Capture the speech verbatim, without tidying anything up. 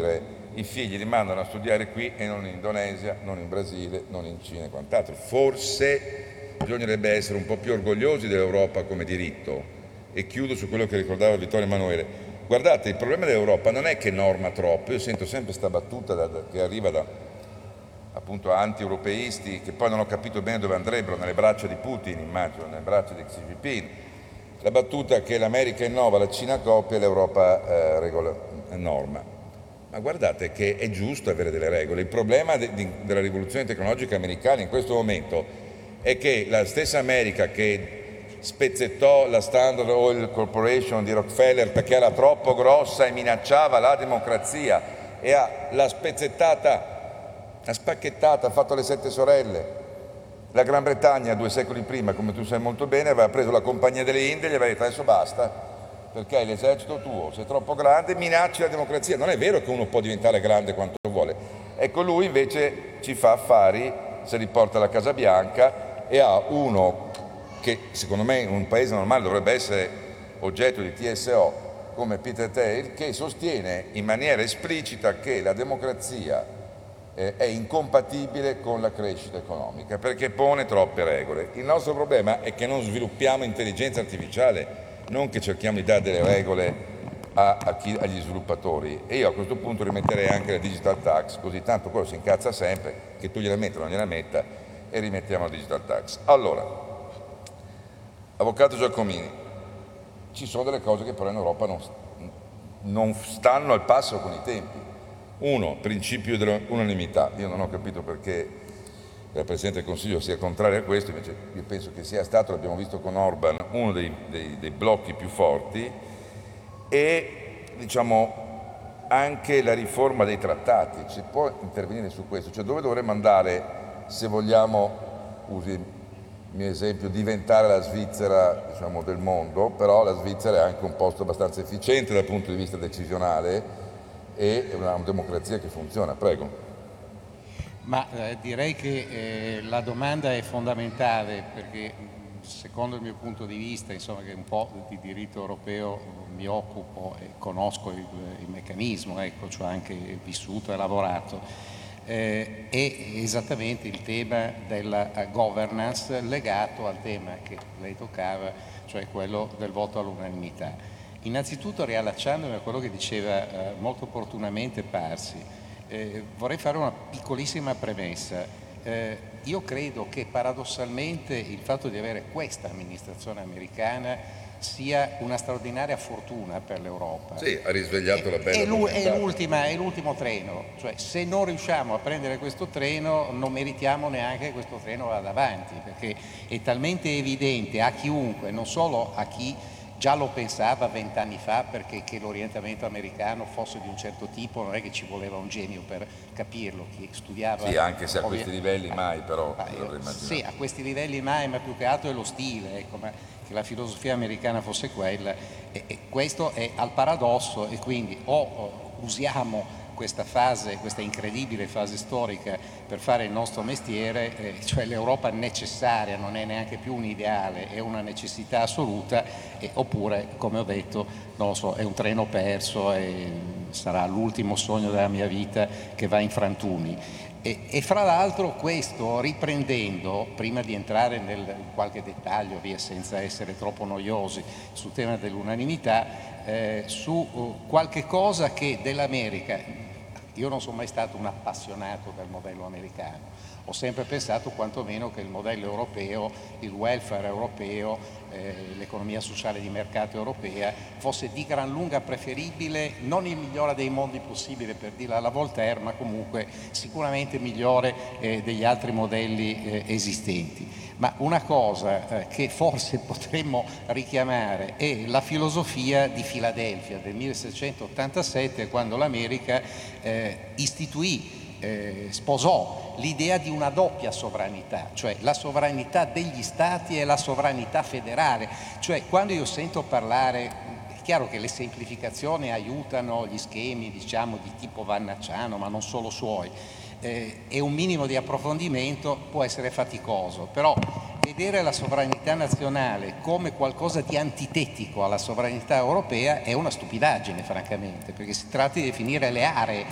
dire i figli li mandano a studiare qui e non in Indonesia, non in Brasile, non in Cina e quant'altro. Forse bisognerebbe essere un po' più orgogliosi dell'Europa come diritto. E chiudo su quello che ricordava Vittorio Emanuele. Guardate, il problema dell'Europa non è che norma troppo, io sento sempre questa battuta da, da, che arriva da appunto anti-europeisti che poi non ho capito bene dove andrebbero, nelle braccia di Putin, immagino, nelle braccia di Xi Jinping. La battuta che l'America innova, la Cina copia e l'Europa eh, regola, norma. Ma guardate che è giusto avere delle regole. Il problema de, de, della rivoluzione tecnologica americana in questo momento è che la stessa America che spezzettò la Standard Oil Corporation di Rockefeller perché era troppo grossa e minacciava la democrazia e ha, l'ha spezzettata, l'ha spacchettata, ha fatto le sette sorelle. La Gran Bretagna due secoli prima, come tu sai molto bene, aveva preso la Compagnia delle Indie e gli aveva detto adesso basta, perché l'esercito tuo, se è troppo grande, minacci la democrazia. Non è vero che uno può diventare grande quanto vuole. Ecco, lui invece ci fa affari, se li porta alla Casa Bianca e ha uno che secondo me in un paese normale dovrebbe essere oggetto di T S O come Peter Thiel, che sostiene in maniera esplicita che la democrazia eh, è incompatibile con la crescita economica perché pone troppe regole. Il nostro problema è che non sviluppiamo intelligenza artificiale, non che cerchiamo di dare delle regole a, a chi, agli sviluppatori. E io a questo punto rimetterei anche la digital tax, così tanto quello si incazza sempre, che tu gliela metti o non gliela metta, e rimettiamo la digital tax. Allora, Avvocato Giacomini, ci sono delle cose che però in Europa non, non stanno al passo con i tempi. Uno, principio dell'unanimità. Io non ho capito perché il Presidente del Consiglio sia contrario a questo, invece io penso che sia stato, l'abbiamo visto con Orban, uno dei, dei, dei blocchi più forti e diciamo anche la riforma dei trattati. Si può intervenire su questo? Cioè dove dovremmo andare se vogliamo, usi il mio esempio, diventare la Svizzera diciamo, del mondo, però la Svizzera è anche un posto abbastanza efficiente dal punto di vista decisionale e è una democrazia che funziona. Prego. Ma eh, direi che eh, la domanda è fondamentale perché secondo il mio punto di vista, insomma, che un po' di diritto europeo mi occupo e conosco il, il meccanismo, ecco, cioè anche vissuto e lavorato. Eh, è esattamente il tema della governance legato al tema che lei toccava, cioè quello del voto all'unanimità. Innanzitutto, riallacciandomi a quello che diceva eh, molto opportunamente Parsi, eh, vorrei fare una piccolissima premessa. Eh, io credo che paradossalmente il fatto di avere questa amministrazione americana sia una straordinaria fortuna per l'Europa. Sì, ha risvegliato è, la bella è, l'ultima, è l'ultimo treno, cioè se non riusciamo a prendere questo treno non meritiamo neanche che questo treno vada avanti, perché è talmente evidente a chiunque, non solo a chi già lo pensava vent'anni fa, perché che l'orientamento americano fosse di un certo tipo non è che ci voleva un genio per capirlo, chi studiava... Sì, anche se a questi livelli mai però... Ah, io, sì, a questi livelli mai, ma più che altro è lo stile, ecco, ma che la filosofia americana fosse quella, e, e questo è al paradosso, e quindi o, o usiamo questa fase, questa incredibile fase storica per fare il nostro mestiere, eh, cioè l'Europa necessaria, non è neanche più un ideale, è una necessità assoluta, eh, oppure, come ho detto, non lo so, è un treno perso e sarà l'ultimo sogno della mia vita che va in frantumi. E, e fra l'altro questo, riprendendo, prima di entrare nel, in qualche dettaglio, via senza essere troppo noiosi, sul tema dell'unanimità, eh, su uh, qualche cosa che dell'America... Io non sono mai stato un appassionato del modello americano, ho sempre pensato quantomeno che il modello europeo, il welfare europeo, eh, l'economia sociale di mercato europea fosse di gran lunga preferibile, non il migliore dei mondi possibile per dirla alla Voltaire, ma comunque sicuramente migliore eh, degli altri modelli eh, esistenti. Ma una cosa eh, che forse potremmo richiamare è la filosofia di Filadelfia del millesettecentottantasette, quando l'America eh, istituì, eh, sposò l'idea di una doppia sovranità, cioè la sovranità degli stati e la sovranità federale. Cioè quando io sento parlare, è chiaro che le semplificazioni aiutano gli schemi, diciamo, di tipo vannacciano, ma non solo suoi, eh, e un minimo di approfondimento può essere faticoso, però vedere la sovranità nazionale come qualcosa di antitetico alla sovranità europea è una stupidaggine, francamente, perché si tratta di definire le aree